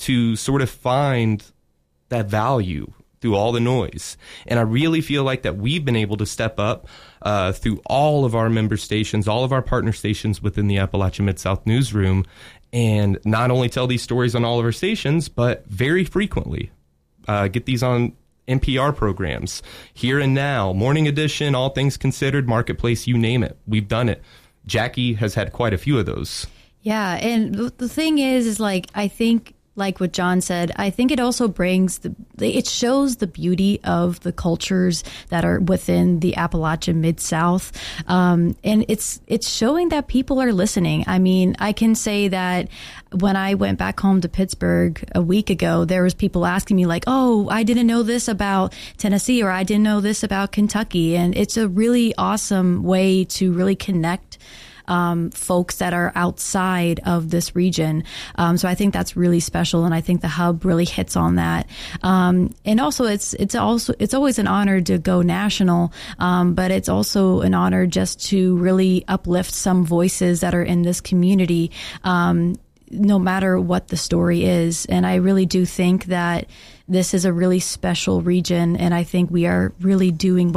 to sort of find that value through all the noise. And I really feel like that we've been able to step up through all of our member stations, all of our partner stations within the Appalachia Mid-South newsroom, and not only tell these stories on all of our stations, but very frequently get these on NPR programs, Here and Now, Morning Edition, All Things Considered, Marketplace, you name it. We've done it. Jackie has had quite a few of those. Yeah, and the thing is like, I think, like what John said, I think it also brings it shows the beauty of the cultures that are within the Appalachia Mid-South. And it's showing that people are listening. I mean, I can say that when I went back home to Pittsburgh a week ago, there was people asking me like, oh, I didn't know this about Tennessee, or I didn't know this about Kentucky. And it's a really awesome way to really connect folks that are outside of this region. So I think that's really special, and I think the hub really hits on that. And also, it's always an honor to go national, but it's also an honor just to really uplift some voices that are in this community, no matter what the story is. And I really do think that this is a really special region, and I think we are really doing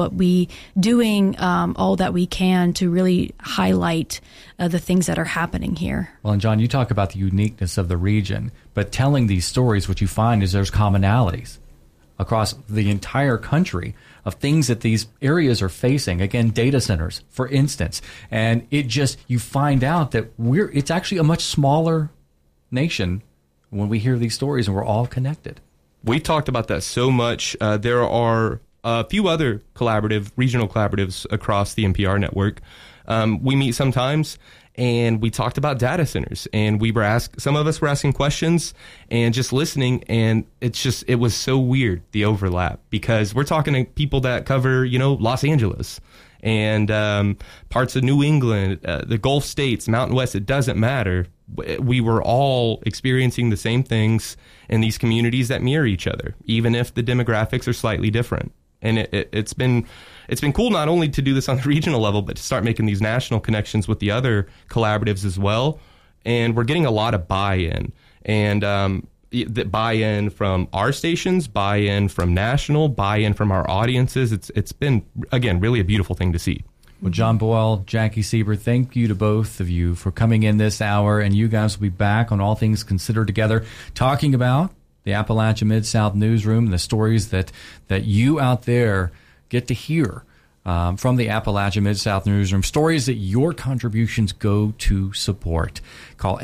all that we can to really highlight the things that are happening here. Well, and John, you talk about the uniqueness of the region, but telling these stories, what you find is there's commonalities across the entire country of things that these areas are facing. Again, data centers, for instance, and you find out that it's actually a much smaller nation when we hear these stories, and we're all connected. We talked about that so much. There are a few other regional collaboratives across the NPR network. We meet sometimes, and we talked about data centers, and some of us were asking questions and just listening, and it was so weird, the overlap, because we're talking to people that cover, Los Angeles and parts of New England, the Gulf states, Mountain West. It doesn't matter. We were all experiencing the same things in these communities that mirror each other, even if the demographics are slightly different. And it's been cool not only to do this on the regional level, but to start making these national connections with the other collaboratives as well. And we're getting a lot of buy-in, and the buy-in from our stations, buy-in from national, buy-in from our audiences. It's been, again, really a beautiful thing to see. Well, John Boyle, Jackie Sieber, thank you to both of you for coming in this hour, and you guys will be back on All Things Considered together, talking about the Appalachia Mid-South newsroom, the stories that you out there get to hear from the Appalachia Mid-South newsroom, stories that your contributions go to support. Call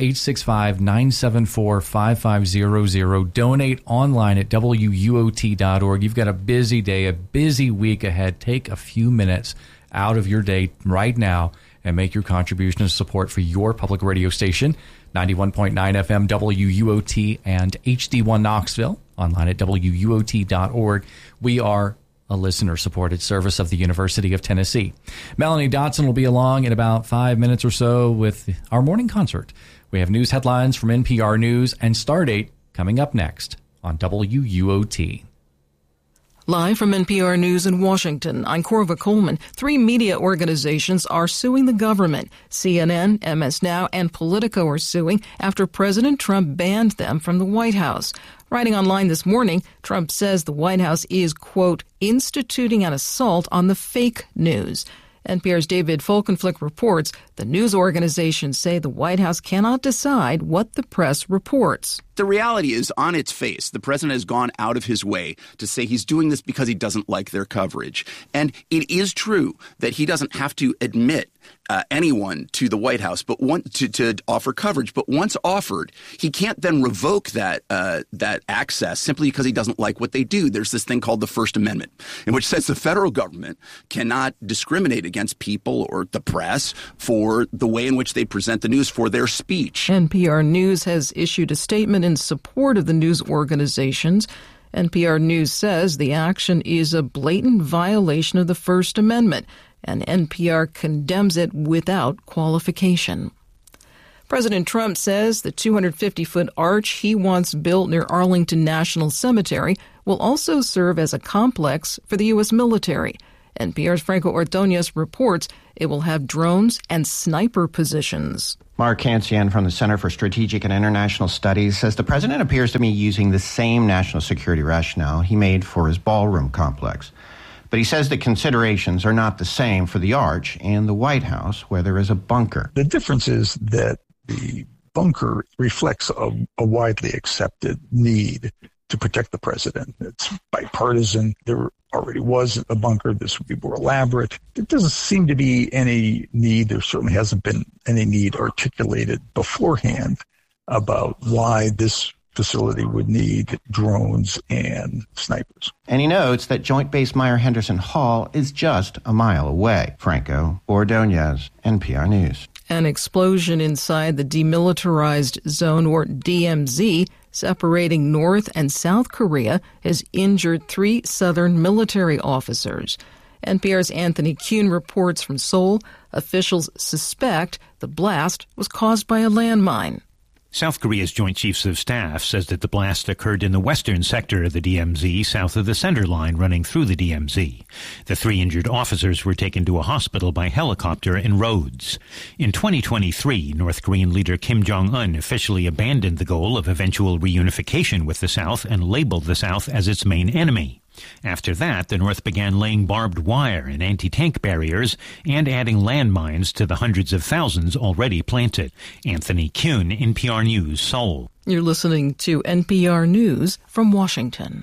865-974-5500. Donate online at WUOT.org. You've got a busy day, a busy week ahead. Take a few minutes out of your day right now and make your contribution of support for your public radio station, 91.9 FM WUOT and HD1 Knoxville, online at WUOT.org. We are a listener-supported service of the University of Tennessee. Melanie Dotson will be along in about 5 minutes or so with our morning concert. We have news headlines from NPR News and Stardate coming up next on WUOT. Live from NPR News in Washington, I'm Corva Coleman. 3 media organizations are suing the government. CNN, MS Now, and Politico are suing after President Trump banned them from the White House. Writing online this morning, Trump says the White House is, quote, instituting an assault on the fake news. NPR's David Folkenflik reports the news organizations say the White House cannot decide what the press reports. The reality is, on its face, the president has gone out of his way to say he's doing this because he doesn't like their coverage. And it is true that he doesn't have to admit anyone to the White House but to offer coverage. But once offered, he can't then revoke that access simply because he doesn't like what they do. There's this thing called the First Amendment, in which says the federal government cannot discriminate against people or the press for the way in which they present the news, for their speech. NPR News has issued a statement in support of the news organizations. NPR News says the action is a blatant violation of the First Amendment, and NPR condemns it without qualification. President Trump says the 250-foot arch he wants built near Arlington National Cemetery will also serve as a complex for the U.S. military. NPR's Franco Ordonez reports it will have drones and sniper positions. Mark Cancian from the Center for Strategic and International Studies says the president appears to be using the same national security rationale he made for his ballroom complex. But he says the considerations are not the same for the Arch and the White House, where there is a bunker. The difference is that the bunker reflects a widely accepted need to protect the president. It's bipartisan. There already was a bunker. This would be more elaborate. There doesn't seem to be any need. There certainly hasn't been any need articulated beforehand about why this facility would need drones and snipers. And he notes that Joint Base Meier-Henderson Hall is just a mile away. Franco Ordonez, NPR News. An explosion inside the Demilitarized Zone, or DMZ, separating North and South Korea, has injured 3 Southern military officers. NPR's Anthony Kuhn reports from Seoul. Officials suspect the blast was caused by a landmine. South Korea's Joint Chiefs of Staff says that the blast occurred in the western sector of the DMZ, south of the center line running through the DMZ. The 3 injured officers were taken to a hospital by helicopter in Rhodes. In 2023, North Korean leader Kim Jong-un officially abandoned the goal of eventual reunification with the South and labeled the South as its main enemy. After that, the North began laying barbed wire and anti-tank barriers and adding landmines to the hundreds of thousands already planted. Anthony Kuhn, NPR News, Seoul. You're listening to NPR News from Washington.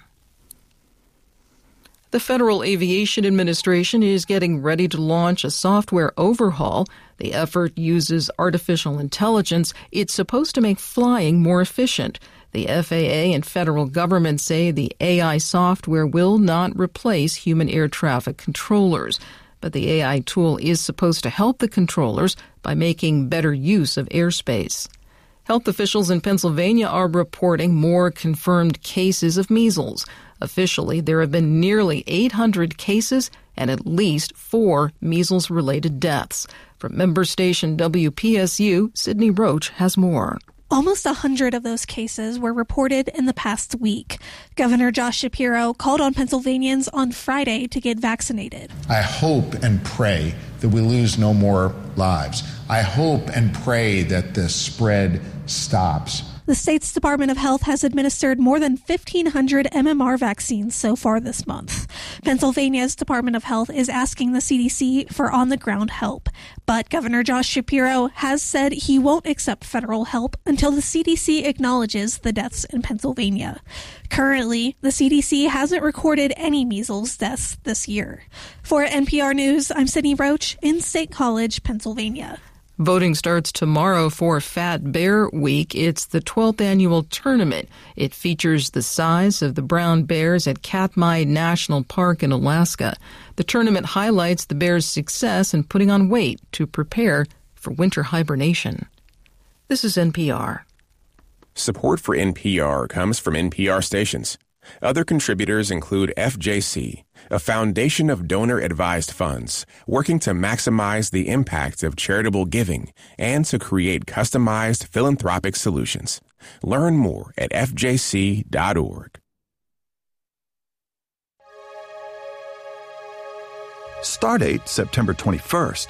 The Federal Aviation Administration is getting ready to launch a software overhaul. The effort uses artificial intelligence. It's supposed to make flying more efficient. The FAA and federal government say the AI software will not replace human air traffic controllers. But the AI tool is supposed to help the controllers by making better use of airspace. Health officials in Pennsylvania are reporting more confirmed cases of measles. Officially, there have been nearly 800 cases and at least 4 measles-related deaths. From member station WPSU, Sydney Roach has more. Almost 100 of those cases were reported in the past week. Governor Josh Shapiro called on Pennsylvanians on Friday to get vaccinated. I hope and pray that we lose no more lives. I hope and pray that the spread stops. The state's Department of Health has administered more than 1,500 MMR vaccines so far this month. Pennsylvania's Department of Health is asking the CDC for on-the-ground help. But Governor Josh Shapiro has said he won't accept federal help until the CDC acknowledges the deaths in Pennsylvania. Currently, the CDC hasn't recorded any measles deaths this year. For NPR News, I'm Sydney Roach in State College, Pennsylvania. Voting starts tomorrow for Fat Bear Week. It's the 12th annual tournament. It features the size of the brown bears at Katmai National Park in Alaska. The tournament highlights the bears' success in putting on weight to prepare for winter hibernation. This is NPR. Support for NPR comes from NPR stations. Other contributors include FJC, a foundation of donor-advised funds working to maximize the impact of charitable giving and to create customized philanthropic solutions. Learn more at fjc.org. Stardate September 21st.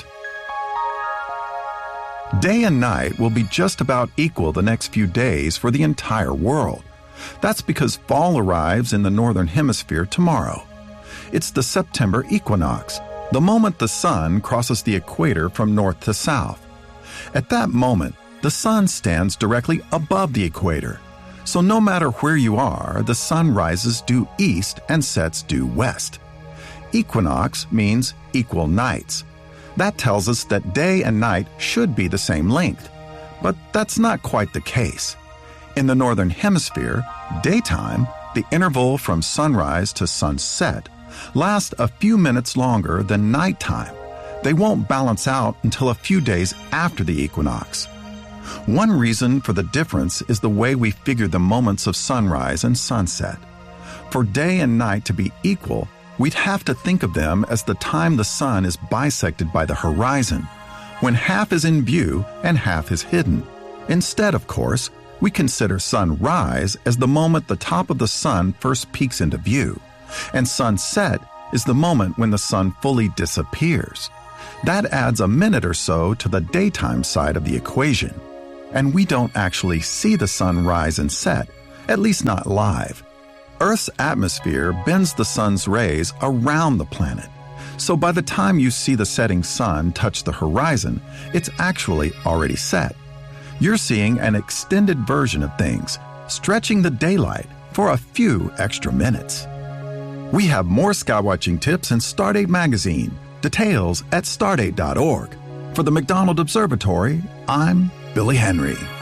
Day and night will be just about equal the next few days for the entire world. That's because fall arrives in the northern hemisphere tomorrow. It's the September equinox, the moment the sun crosses the equator from north to south. At that moment, the sun stands directly above the equator. So no matter where you are, the sun rises due east and sets due west. Equinox means equal nights. That tells us that day and night should be the same length. But that's not quite the case. In the northern hemisphere, daytime, the interval from sunrise to sunset, lasts a few minutes longer than nighttime. They won't balance out until a few days after the equinox. One reason for the difference is the way we figure the moments of sunrise and sunset. For day and night to be equal, we'd have to think of them as the time the sun is bisected by the horizon, when half is in view and half is hidden. Instead, of course, we consider sunrise as the moment the top of the sun first peeks into view, and sunset is the moment when the sun fully disappears. That adds a minute or so to the daytime side of the equation. And we don't actually see the sun rise and set, at least not live. Earth's atmosphere bends the sun's rays around the planet. So by the time you see the setting sun touch the horizon, it's actually already set. You're seeing an extended version of things, stretching the daylight for a few extra minutes. We have more skywatching tips in Stardate magazine. Details at stardate.org. For the McDonald Observatory, I'm Billy Henry.